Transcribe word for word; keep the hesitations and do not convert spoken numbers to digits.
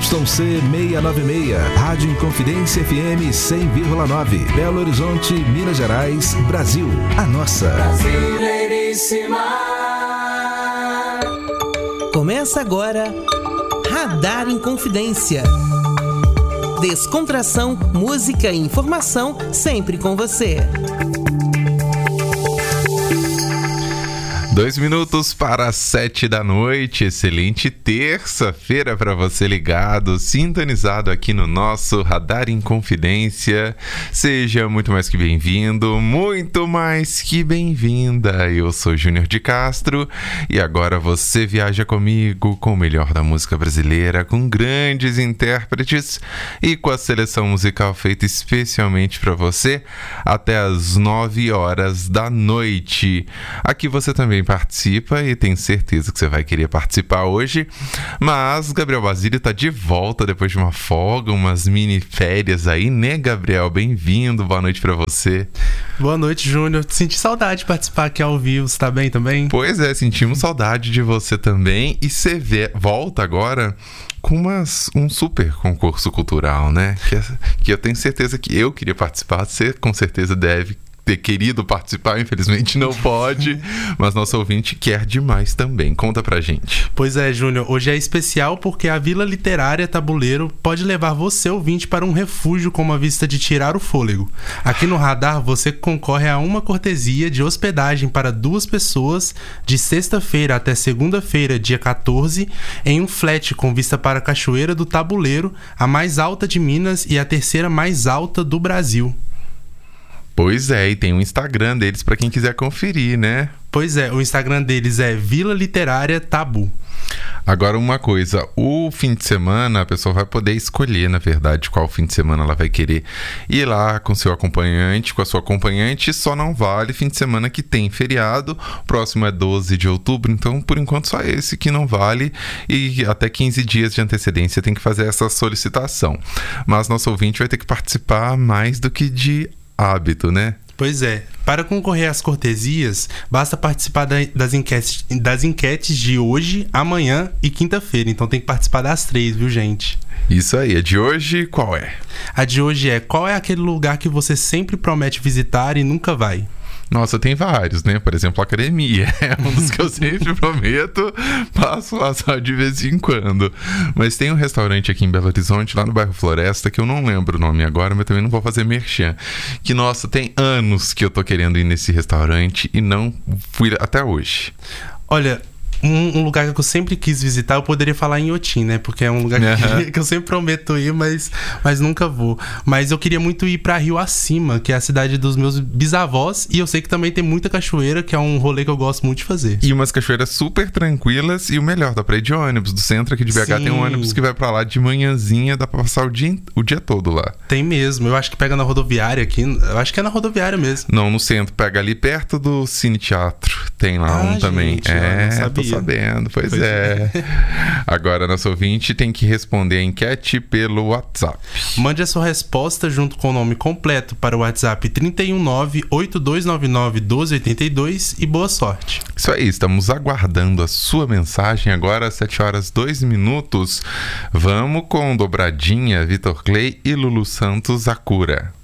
C seiscentos e noventa e seis, Rádio Inconfidência F M cem vírgula nove, Belo Horizonte, Minas Gerais, Brasil. A nossa. Brasileiríssima. Começa agora Radar Inconfidência. Descontração, música e informação sempre com você. Dois minutos para as sete da noite, excelente terça-feira para você ligado, sintonizado aqui no nosso Radar Inconfidência. Seja muito mais que bem-vindo, muito mais que bem-vinda. Eu sou Júnior de Castro e agora você viaja comigo com o melhor da música brasileira, com grandes intérpretes e com a seleção musical feita especialmente para você até as nove horas da noite. Aqui você também participa e tenho certeza que você vai querer participar hoje, mas Gabriel Basílio tá de volta depois de uma folga, umas mini férias aí, né, Gabriel? Bem-vindo, boa noite pra você. Boa noite, Júnior. Senti saudade de participar aqui ao vivo, você tá bem também? Pois é, sentimos saudade de você também e você vê, volta agora com umas, um super concurso cultural, né? Que, que eu tenho certeza que eu queria participar, você com certeza deve ter querido participar, infelizmente não pode, mas nosso ouvinte quer demais também. Conta pra gente. Pois é, Júnior, hoje é especial porque a Vila Literária Tabuleiro pode levar você, ouvinte, para um refúgio com uma vista de tirar o fôlego. Aqui no Radar você concorre a uma cortesia de hospedagem para duas pessoas de sexta-feira até segunda-feira, dia quatorze, em um flat com vista para a Cachoeira do Tabuleiro, a mais alta de Minas e a terceira mais alta do Brasil. Pois é, e tem um Instagram deles para quem quiser conferir, né? Pois é, o Instagram deles é Vila Literária Tabu. Agora uma coisa, o fim de semana a pessoa vai poder escolher, na verdade, qual fim de semana ela vai querer ir lá com seu acompanhante, com a sua acompanhante, só não vale fim de semana que tem feriado, o próximo é doze de outubro, então por enquanto só esse que não vale e até quinze dias de antecedência tem que fazer essa solicitação. Mas nosso ouvinte vai ter que participar mais do que de hábito, né? Pois é. Para concorrer às cortesias, basta participar da, das, enquetes, das enquetes de hoje, amanhã e quinta-feira. Então tem que participar das três, viu, gente? Isso aí. A de hoje, qual é? A de hoje é: qual é aquele lugar que você sempre promete visitar e nunca vai? Nossa, tem vários, né? Por exemplo, a academia. É um dos que eu sempre prometo, passo lá só de vez em quando. Mas tem um restaurante aqui em Belo Horizonte, lá no bairro Floresta, que eu não lembro o nome agora, mas também não vou fazer merchan. Que, nossa, tem anos que eu tô querendo ir nesse restaurante e não fui até hoje. Olha, Um, um lugar que eu sempre quis visitar, eu poderia falar em Inhotim, né? Porque é um lugar uhum. que, que eu sempre prometo ir, mas, mas nunca vou. Mas eu queria muito ir pra Rio Acima, que é a cidade dos meus bisavós. E eu sei que também tem muita cachoeira, que é um rolê que eu gosto muito de fazer. E umas cachoeiras super tranquilas. E o melhor, dá pra ir de ônibus. Do centro aqui de B H Sim. tem um ônibus que vai pra lá de manhãzinha. Dá pra passar o dia, o dia todo lá. Tem mesmo. Eu acho que pega na rodoviária aqui. Eu acho que é na rodoviária mesmo. Não, no centro. Pega ali perto do Cine Teatro. Tem lá ah, um gente, também. É, não sabia. Tô sabendo, pois, pois é. é. Agora, nosso ouvinte tem que responder a enquete pelo WhatsApp. Mande a sua resposta junto com o nome completo para o WhatsApp trinta e um nove, oito dois nove nove, doze oitenta e dois e boa sorte. Isso aí, estamos aguardando a sua mensagem agora às sete horas, dois minutos. Vamos com Dobradinha, Vitor Clay e Lulu Santos, A Cura.